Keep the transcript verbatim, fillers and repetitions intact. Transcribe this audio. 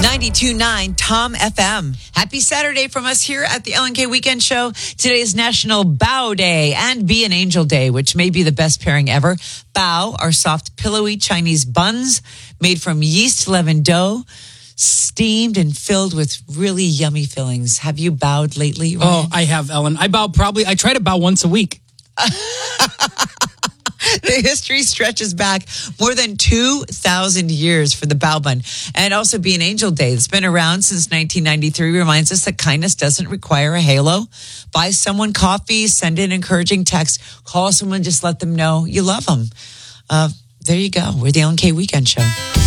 ninety-two point nine Tom F M. Happy Saturday from us here at the L N K Weekend Show. Today is National Bao Day and Be an Angel Day, which may be the best pairing ever. Bao are soft, pillowy Chinese buns made from yeast-leavened dough, steamed and filled with really yummy fillings. Have you bowed lately, Ryan? Oh, I have, Ellen. I bow probably, I try to bow once a week. The history stretches back more than two thousand years for the bao bun. And also Be an Angel Day. It's been around since nineteen ninety-three. Reminds us that kindness doesn't require a halo. Buy someone coffee, send an encouraging text, call someone, just let them know you love them. Uh, there you go. We're the L N K Weekend Show.